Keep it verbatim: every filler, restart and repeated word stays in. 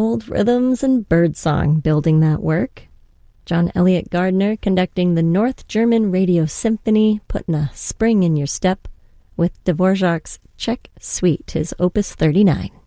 old rhythms and birdsong building that work. John Elliott Gardner conducting the North German Radio Symphony, putting a spring in your step with Dvorak's Czech Suite, his opus thirty-nine.